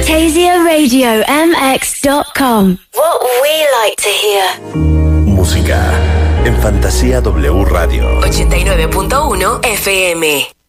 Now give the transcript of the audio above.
TaziaRadioMX.com. What we like to hear. Música en Fantasía W Radio 89.1 FM.